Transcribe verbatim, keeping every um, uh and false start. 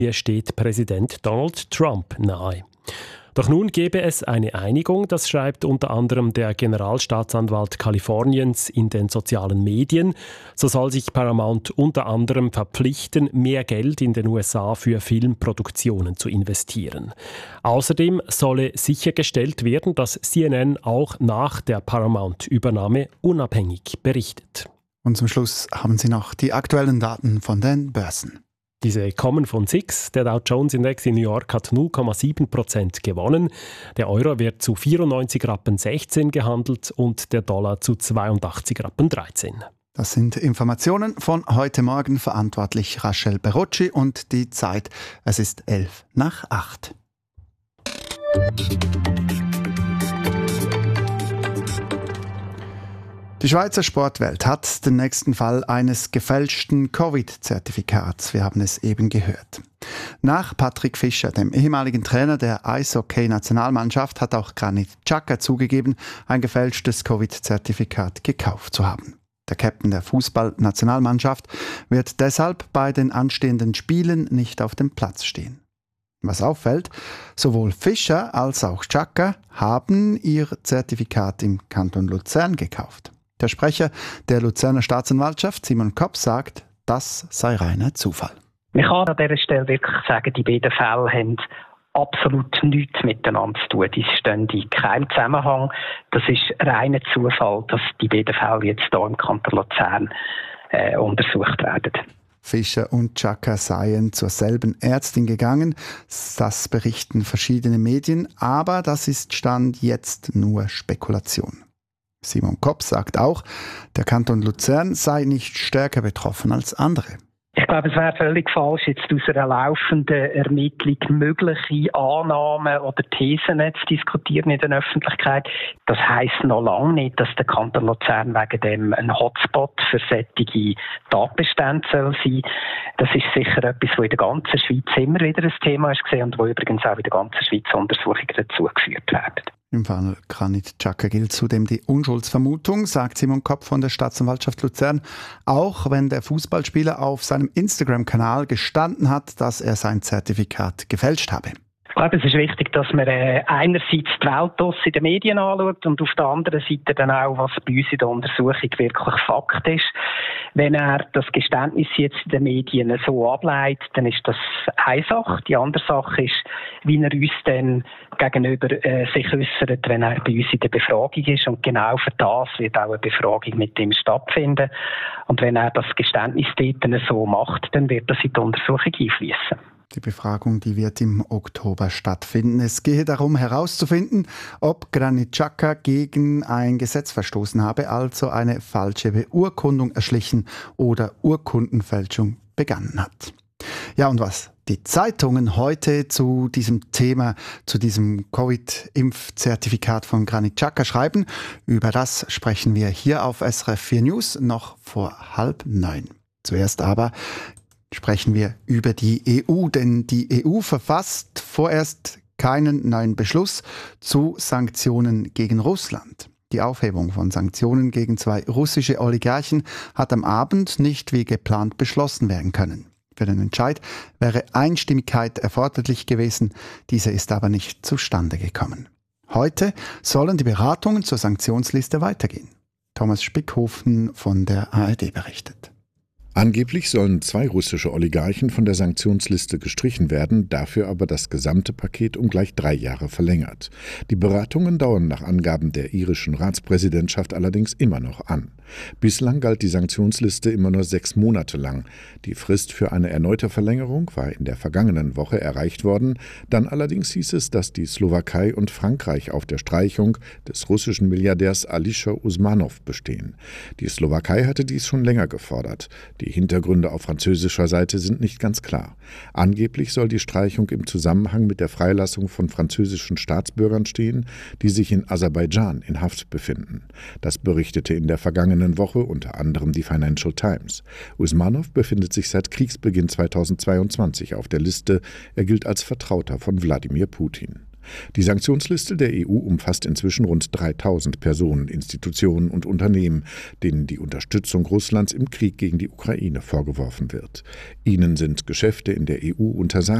steht Präsident Donald Trump nahe. Doch nun gebe es eine Einigung, das schreibt unter anderem der Generalstaatsanwalt Kaliforniens in den sozialen Medien. So soll sich Paramount unter anderem verpflichten, mehr Geld in den U S A für Filmproduktionen zu investieren. Außerdem solle sichergestellt werden, dass C N N auch nach der Paramount-Übernahme unabhängig berichtet. Und zum Schluss haben Sie noch die aktuellen Daten von den Börsen. Diese kommen von S I X. Der Dow Jones Index in New York hat null Komma sieben Prozent gewonnen. Der Euro wird zu vierundneunzig Rappen sechzehn gehandelt und der Dollar zu zweiundachtzig Rappen dreizehn. Das sind Informationen von heute Morgen, verantwortlich Rachel Berocci und die Zeit. Es ist elf nach acht. Die Schweizer Sportwelt hat den nächsten Fall eines gefälschten Covid-Zertifikats. Wir haben es eben gehört. Nach Patrick Fischer, dem ehemaligen Trainer der Eishockey-Nationalmannschaft, hat auch Granit Xhaka zugegeben, ein gefälschtes Covid-Zertifikat gekauft zu haben. Der Captain der Fußball-Nationalmannschaft wird deshalb bei den anstehenden Spielen nicht auf dem Platz stehen. Was auffällt, sowohl Fischer als auch Xhaka haben ihr Zertifikat im Kanton Luzern gekauft. Der Sprecher der Luzerner Staatsanwaltschaft, Simon Kopp, sagt, das sei reiner Zufall. Man kann an dieser Stelle wirklich sagen, die beiden Fälle haben absolut nichts miteinander zu tun. Die stehen in keinem Zusammenhang. Das ist reiner Zufall, dass die beiden Fälle jetzt hier im Kanton Luzern äh, untersucht werden. Fischer und Xhaka seien zur selben Ärztin gegangen. Das berichten verschiedene Medien, aber das ist Stand jetzt nur Spekulation. Simon Kopp sagt auch, der Kanton Luzern sei nicht stärker betroffen als andere. Ich glaube, es wäre völlig falsch, jetzt aus einer laufenden Ermittlung mögliche Annahmen oder Thesen zu diskutieren in der Öffentlichkeit. Das heisst noch lange nicht, dass der Kanton Luzern wegen dem ein Hotspot für solche Tatbestände soll sein. Das ist sicher etwas, was in der ganzen Schweiz immer wieder ein Thema ist und wo übrigens auch in der ganzen Schweiz Untersuchungen dazu geführt werden. Im Fall Granit Xhaka gilt zudem die Unschuldsvermutung, sagt Simon Kopp von der Staatsanwaltschaft Luzern, auch wenn der Fußballspieler auf seinem Instagram-Kanal gestanden hat, dass er sein Zertifikat gefälscht habe. Ich glaube, es ist wichtig, dass man äh, einerseits die Welt in den Medien anschaut und auf der anderen Seite dann auch, was bei uns in der Untersuchung wirklich Fakt ist. Wenn er das Geständnis jetzt in den Medien so ableitet, dann ist das eine Sache. Die andere Sache ist, wie er uns dann gegenüber äh, sich äußert, wenn er bei uns in der Befragung ist. Und genau für das wird auch eine Befragung mit ihm stattfinden. Und wenn er das Geständnis dort so macht, dann wird das in die Untersuchung einfließen. Die Befragung, die wird im Oktober stattfinden. Es gehe darum herauszufinden, ob Granit Xhaka gegen ein Gesetz verstoßen habe, also eine falsche Beurkundung erschlichen oder Urkundenfälschung begangen hat. Ja, und was die Zeitungen heute zu diesem Thema, zu diesem Covid-Impfzertifikat von Granit Xhaka schreiben, über das sprechen wir hier auf S R F vier News noch vor halb neun. Zuerst aber sprechen wir über die E U, denn die E U verfasst vorerst keinen neuen Beschluss zu Sanktionen gegen Russland. Die Aufhebung von Sanktionen gegen zwei russische Oligarchen hat am Abend nicht wie geplant beschlossen werden können. Für den Entscheid wäre Einstimmigkeit erforderlich gewesen, diese ist aber nicht zustande gekommen. Heute sollen die Beratungen zur Sanktionsliste weitergehen. Thomas Spickhofen von der A R D berichtet. Angeblich sollen zwei russische Oligarchen von der Sanktionsliste gestrichen werden, dafür aber das gesamte Paket um gleich drei Jahre verlängert. Die Beratungen dauern nach Angaben der irischen Ratspräsidentschaft allerdings immer noch an. Bislang galt die Sanktionsliste immer nur sechs Monate lang. Die Frist für eine erneute Verlängerung war in der vergangenen Woche erreicht worden. Dann allerdings hieß es, dass die Slowakei und Frankreich auf der Streichung des russischen Milliardärs Alisher Usmanov bestehen. Die Slowakei hatte dies schon länger gefordert. Die Hintergründe auf französischer Seite sind nicht ganz klar. Angeblich soll die Streichung im Zusammenhang mit der Freilassung von französischen Staatsbürgern stehen, die sich in Aserbaidschan in Haft befinden. Das berichtete in der vergangenen Woche unter anderem die Financial Times. Usmanov befindet sich seit Kriegsbeginn zweitausendzweiundzwanzig auf der Liste. Er gilt als Vertrauter von Wladimir Putin. Die Sanktionsliste der E U umfasst inzwischen rund dreitausend Personen, Institutionen und Unternehmen, denen die Unterstützung Russlands im Krieg gegen die Ukraine vorgeworfen wird. Ihnen sind Geschäfte in der E U untersagt.